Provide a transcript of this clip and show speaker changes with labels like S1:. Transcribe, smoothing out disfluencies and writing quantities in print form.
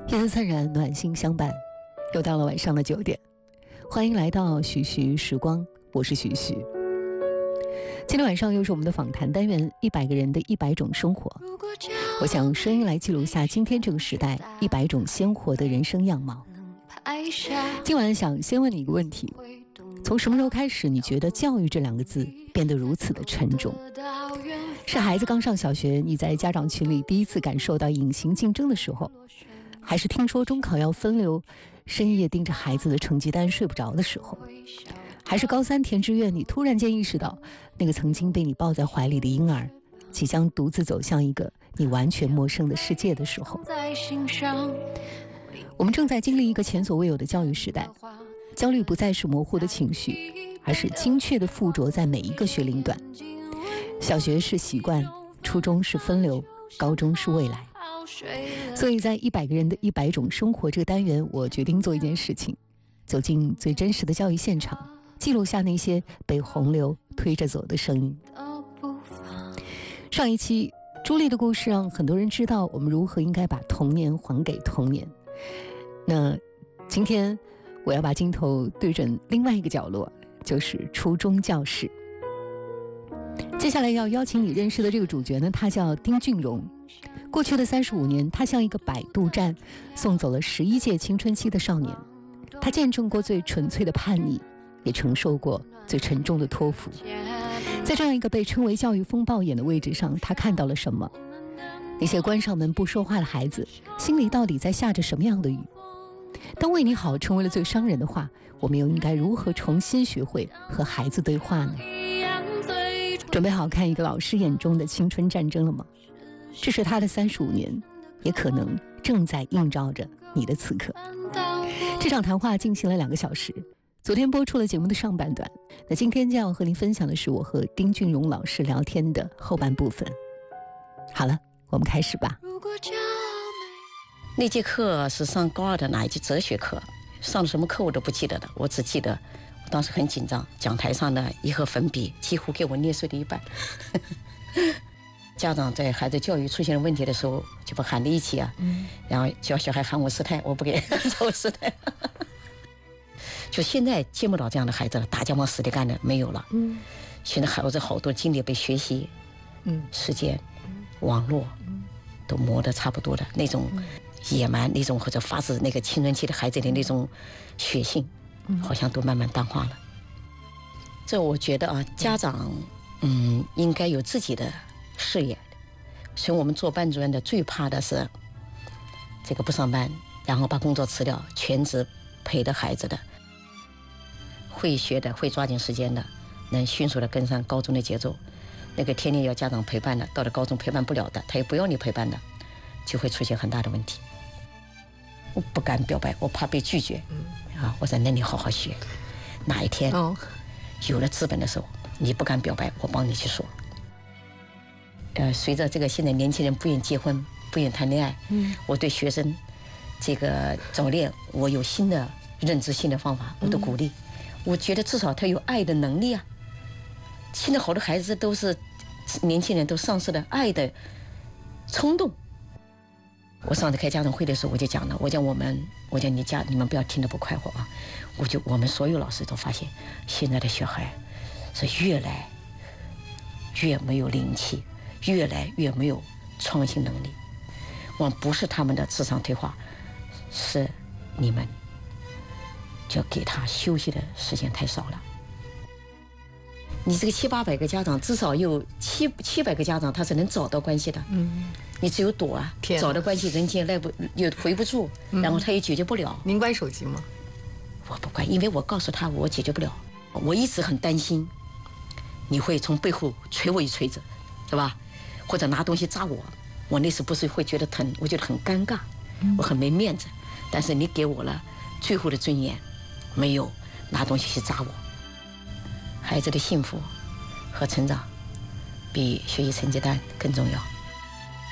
S1: 夜色灿然，暖心相伴，又到了晚上的9点，欢迎来到徐徐时光，我是徐徐。今天晚上又是我们的访谈单元，100个人的100种生活。我想用声音来记录下今天这个时代100种鲜活的人生样貌。今晚想先问你一个问题：从什么时候开始，你觉得教育这2个字变得如此的沉重？是孩子刚上小学，你在家长群里第一次感受到隐形竞争的时候，还是听说中考要分流，深夜盯着孩子的成绩单睡不着的时候，还是高3填志愿，你突然间意识到那个曾经被你抱在怀里的婴儿即将独自走向一个你完全陌生的世界的时候。我们正在经历一个前所未有的教育时代，焦虑不再是模糊的情绪，而是精确地附着在每一个学龄段。小学是习惯，初中是分流，高中是未来。所以在100个人的100种生活这个单元，我决定做一件事情，走进最真实的教育现场，记录下那些被洪流推着走的声音。上一期朱莉的故事让很多人知道我们如何应该把童年还给童年。那今天我要把镜头对准另外一个角落，就是初中教室。接下来要邀请你认识的这个主角呢，他叫丁俊荣。过去的35年，他像一个摆渡站，送走了11届青春期的少年。他见证过最纯粹的叛逆，也承受过最沉重的托付。在这样一个被称为教育风暴眼的位置上，他看到了什么？那些关上门不说话的孩子，心里到底在下着什么样的雨？当为你好成为了最伤人的话，我们又应该如何重新学会和孩子对话呢？准备好看一个老师眼中的青春战争了吗？这是他的35年，也可能正在映照着你的此刻。这场谈话进行了2个小时，昨天播出了节目的上半段，那今天将要和您分享的是我和丁俊荣老师聊天的后半部分。好了，我们开始吧。
S2: 那节课是上高2的哪一节哲学课，上了什么课我都不记得的，我只记得我当时很紧张，讲台上的一盒粉笔几乎给我捏碎了一半。家长在孩子教育出现了问题的时候，就把喊在一起啊，然后叫小孩喊我师太，我不给叫我师太。就现在见不到这样的孩子了，大家往死里干的没有了。现在孩子好多精力被学习、时间、网络都磨得差不多的那种野蛮，那种或者发自那个青春期的孩子的那种血性，好像都慢慢淡化了。这我觉得啊，家长应该有自己的事业。所以我们做班主任的最怕的是这个不上班，然后把工作辞掉，全职陪着孩子的，会学的，会抓紧时间的，能迅速的跟上高中的节奏。那个天天要家长陪伴的，到了高中陪伴不了的，他也不要你陪伴的，就会出现很大的问题。我不敢表白，我怕被拒绝。我说那你好好学，哪一天有了资本的时候，你不敢表白，我帮你去说。随着这个现在年轻人不愿结婚，不愿谈恋爱，我对学生这个早恋，我有新的认知、新的方法，我都鼓励。我觉得至少他有爱的能力啊。现在好多孩子都是年轻人都丧失了爱的冲动。我上次开家长会的时候，我就讲了，我讲你们不要听得不快活啊。我们所有老师都发现，现在的小孩是越来越没有灵气，越来越没有创新能力。不是他们的智商退化，是你们就给他休息的时间太少了。你这个700-800个家长，至少有700个家长他是能找到关系的。你只有躲啊，找到关系人间又回不住，然后他也解决不了。
S1: 您关手机吗？
S2: 我不关，因为我告诉他我解决不了。我一直很担心你会从背后捶我一锤子，对吧？或者拿东西扎我。我那时不是会觉得疼，我觉得很尴尬，我很没面子。但是你给我了最后的尊严，没有拿东西去扎我。孩子的幸福和成长比学习成绩单更重要。